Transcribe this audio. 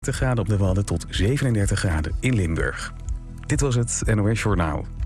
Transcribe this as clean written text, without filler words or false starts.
graden op de Wadden tot 37 graden in Limburg. Dit was het NOS Journaal.